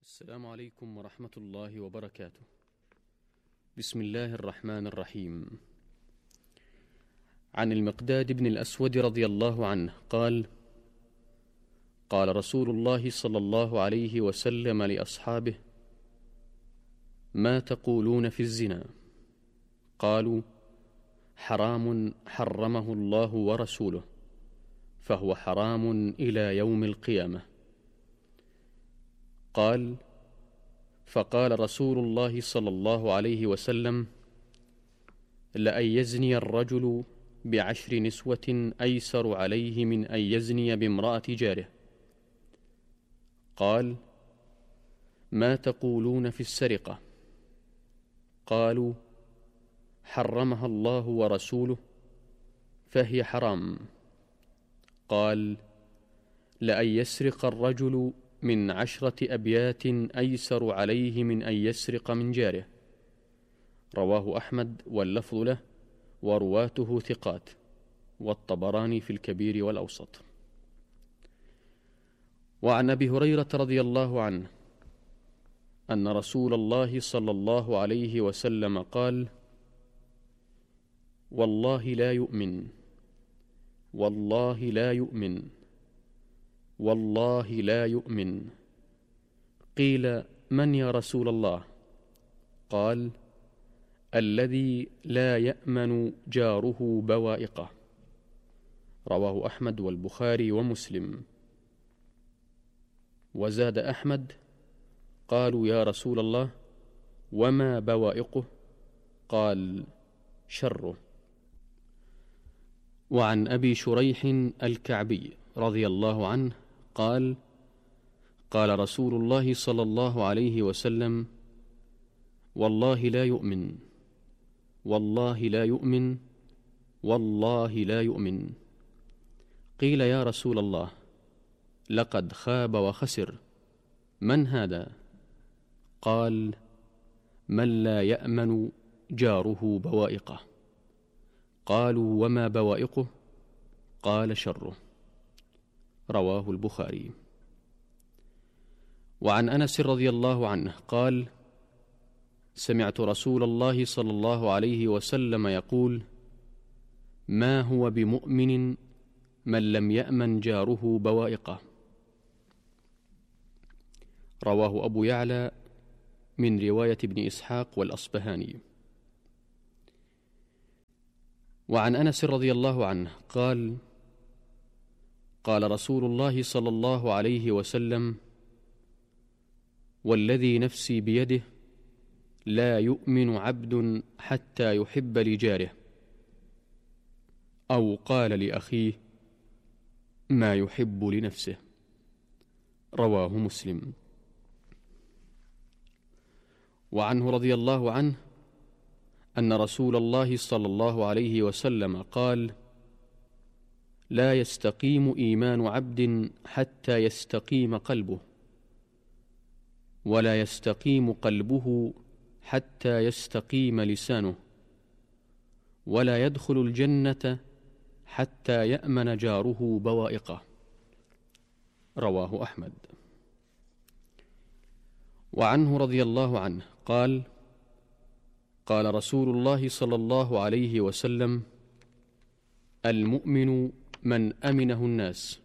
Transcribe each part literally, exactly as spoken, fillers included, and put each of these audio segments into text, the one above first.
السلام عليكم ورحمة الله وبركاته. بسم الله الرحمن الرحيم. عن المقداد بن الأسود رضي الله عنه قال: قال رسول الله صلى الله عليه وسلم لأصحابه: ما تقولون في الزنا؟ قالوا: حرام حرمه الله ورسوله، فهو حرام إلى يوم القيامة. قال: فقال رسول الله صلى الله عليه وسلم: لأن يزني الرجل بعشر نسوة أيسر عليه من أن يزني بامرأة جاره. قال: ما تقولون في السرقة؟ قالوا: حرمها الله ورسوله، فهي حرام. قال: لأن يسرق الرجل من عشرة أبيات أيسر عليه من أن يسرق من جاره. رواه أحمد واللفظ له، ورواته ثقات، والطبراني في الكبير والأوسط. وعن أبي هريرة رضي الله عنه أن رسول الله صلى الله عليه وسلم قال: والله لا يؤمن، والله لا يؤمن، والله لا يؤمن. قيل: من يا رسول الله؟ قال: الذي لا يأمن جاره بوائقه. رواه أحمد والبخاري ومسلم. وزاد أحمد: قالوا يا رسول الله، وما بوائقه؟ قال: شره. وعن أبي شريح الكعبي رضي الله عنه قال: قال رسول الله صلى الله عليه وسلم: والله لا يؤمن، والله لا يؤمن، والله لا يؤمن. قيل: يا رسول الله، لقد خاب وخسر، من هذا؟ قال: من لا يأمن جاره بوائقه. قالوا: وما بوائقه؟ قال: شره. رواه البخاري. وعن أنس رضي الله عنه قال: سمعت رسول الله صلى الله عليه وسلم يقول: ما هو بمؤمن من لم يأمن جاره بوائقه. رواه أبو يعلى من رواية ابن إسحاق والأصبهاني. وعن أنس رضي الله عنه قال: قال رسول الله صلى الله عليه وسلم: والذي نفسي بيده لا يؤمن عبد حتى يحب لجاره، أو قال لأخيه ما يحب لنفسه. رواه مسلم. وعنه رضي الله عنه أن رسول الله صلى الله عليه وسلم قال: لا يستقيم إيمان عبد حتى يستقيم قلبه، ولا يستقيم قلبه حتى يستقيم لسانه، ولا يدخل الجنة حتى يأمن جاره بوائقه. رواه أحمد. وعنه رضي الله عنه قال: قال رسول الله صلى الله عليه وسلم: المؤمن من أمنه الناس،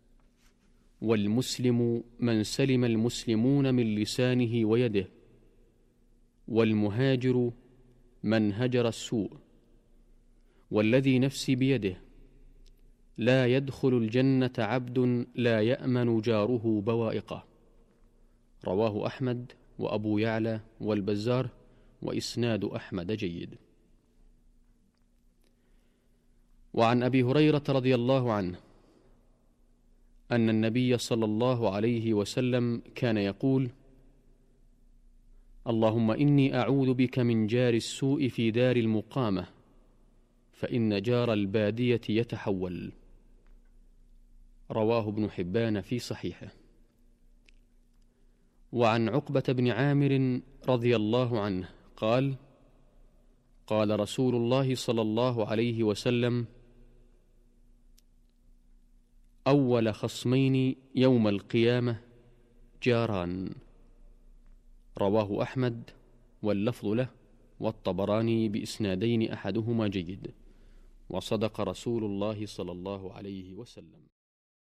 والمسلم من سلم المسلمون من لسانه ويده، والمهاجر من هجر السوء، والذي نفسي بيده لا يدخل الجنة عبد لا يأمن جاره بوائقه. رواه أحمد وأبو يعلى والبزار، وإسناد أحمد جيد. وعن أبي هريرة رضي الله عنه أن النبي صلى الله عليه وسلم كان يقول: اللهم إني أعوذ بك من جار السوء في دار المقامة، فإن جار البادية يتحول. رواه ابن حبان في صحيحه. وعن عقبة بن عامر رضي الله عنه قال: قال رسول الله صلى الله عليه وسلم: أول خصمين يوم القيامة جاران، رواه أحمد واللفظ له والطبراني بإسنادين أحدهما جيد. وصدق رسول الله صلى الله عليه وسلم.